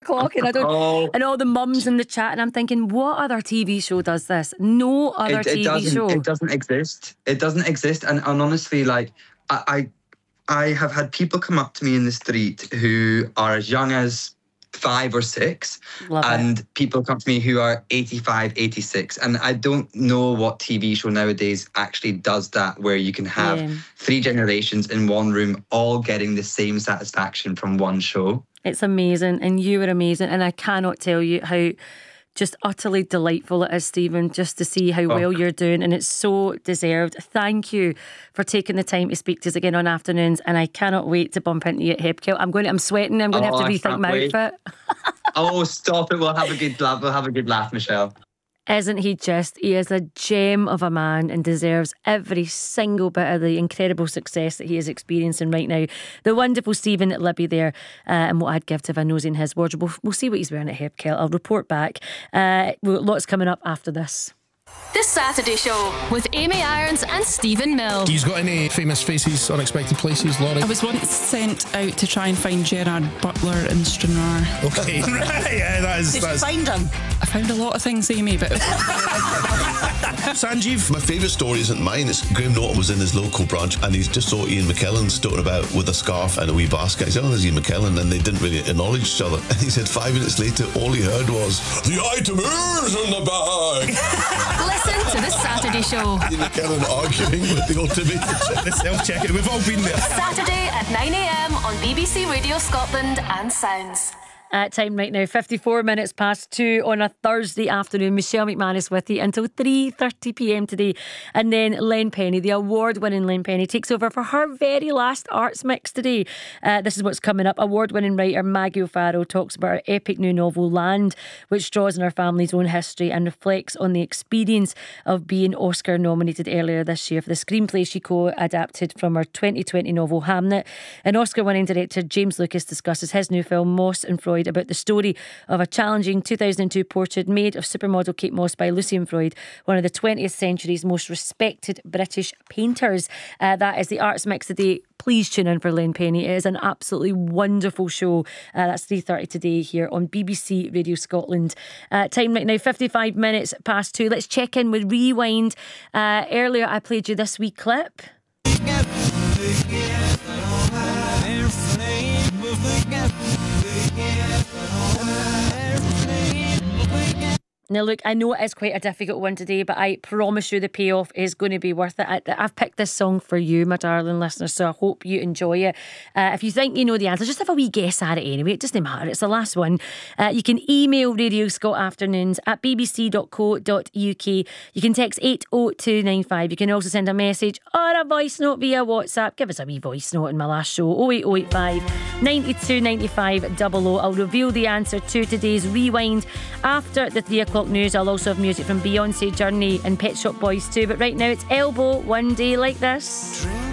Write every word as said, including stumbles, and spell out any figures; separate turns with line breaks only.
o'clock, and I don't,
Oh.
and all the mums in the chat, and I'm thinking, what other T V show does this? No other
It, it
T V
doesn't.
show.
It doesn't exist. It doesn't exist. And, and honestly, like I, I, I have had people come up to me in the street who are as young as five or six,
Love
and
it.
people come to me who are eighty-five, eighty-six, and I don't know what T V show nowadays actually does that, where you can have
Yeah.
three generations in one room all getting the same satisfaction from one show.
It's amazing, and you were amazing, and I cannot tell you how just utterly delightful it is, Stephen, just to see how
Oh.
well you're doing, and it's so deserved. Thank you for taking the time to speak to us again on Afternoons, and I cannot wait to bump into you at Hebkill. I'm going to, I'm sweating. I'm going to
Oh,
have to
I
rethink
can't
my
wait.
outfit.
Oh, stop it! We'll have a good laugh. We'll have a good laugh, Michelle.
Isn't he just? He is a gem of a man and deserves every single bit of the incredible success that he is experiencing right now. The wonderful Stephen Libby there, uh, and what I'd give to have a nose in his wardrobe. We'll, we'll see what he's wearing at Hebkill. I'll report back. Uh, well, lots coming up after this.
The Saturday Show with Amy Irons and Stephen Mill.
You've got any famous faces, unexpected places, Laurie?
I was once sent out to try and find Gerard Butler in Stranraer.
Okay, right, yeah, that is.
Did you
That's...
find him?
I found a lot of things, Amy, but
Sanjeev.
My favourite story isn't mine. It's Graham Norton was in his local branch and he just saw Ian McKellen stoating about with a scarf and a wee basket. He said, oh, there's Ian McKellen, and they didn't really acknowledge each other. And he said five minutes later, all he heard was, the item is in the bag.
Listen to The Saturday Show.
Ian McKellen arguing with the automated
The self-checking. We've all been there.
Saturday at nine a.m. on B B C Radio Scotland and Sounds.
Uh, time right now, fifty-four minutes past two on a Thursday afternoon. Michelle McManus with you until three thirty p.m. today. And then Len Penny, the award-winning Len Penny, takes over for her very last Arts Mix today. Uh, this is what's coming up. Award-winning writer Maggie O'Farrell talks about her epic new novel, Land, which draws on her family's own history and reflects on the experience of being Oscar-nominated earlier this year for the screenplay she co-adapted from her twenty twenty novel, Hamnet. And Oscar-winning director James Lucas discusses his new film, Moss and Freud, about the story of a challenging two thousand two portrait made of supermodel Kate Moss by Lucian Freud, one of the twentieth century's most respected British painters. Uh, that is the Arts Mix today. Please tune in for Len Penny. It is an absolutely wonderful show. Uh, that's three thirty today here on B B C Radio Scotland. Uh, time right now, fifty-five minutes past two. Let's check in with Rewind. Uh, earlier I played you this wee clip. Now look, I know it is quite a difficult one today, but I promise you the payoff is going to be worth it. I, I've picked this song for you, my darling listeners, so I hope you enjoy it. Uh, if you think you know the answer, just have a wee guess at it anyway. It doesn't matter, it's the last one. Uh, you can email Radio Scott Afternoons at b b c dot co dot u k. You can text eight oh two nine five. You can also send a message or a voice note via WhatsApp. Give us a wee voice note in my last show, oh eight oh eight five nine two nine five double oh. I'll reveal the answer to today's Rewind after the three o'clock news. I'll also have music from Beyonce, Journey and Pet Shop Boys too, but right now it's Elbow, One Day Like This.